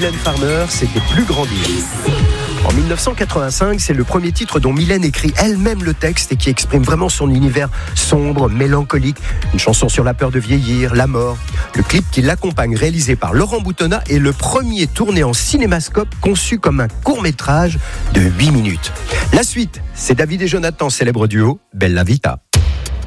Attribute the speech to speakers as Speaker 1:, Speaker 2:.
Speaker 1: Mylène Farmer, c'était plus grandiose. En 1985, c'est le premier titre dont Mylène écrit elle-même le texte et qui exprime vraiment son univers sombre, mélancolique. Une chanson sur la peur de vieillir, la mort. Le clip qui l'accompagne, réalisé par Laurent Boutonnat, est le premier tourné en cinémascope conçu comme un court-métrage de 8 minutes. La suite, c'est David et Jonathan, célèbre duo Bella Vita.